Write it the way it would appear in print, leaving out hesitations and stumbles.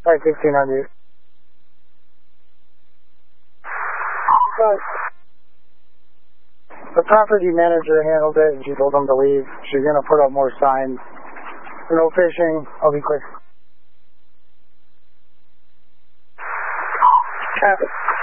Flight 15 on you. The property manager handled it and she told them to leave. She's going to put up more signs. No fishing. I'll be quick. Traffic.